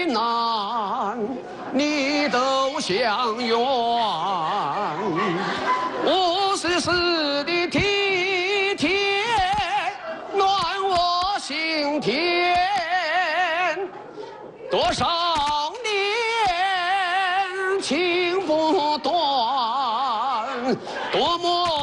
难，你都相愿。无事事的体贴，暖我心田。多少年情不断，多么。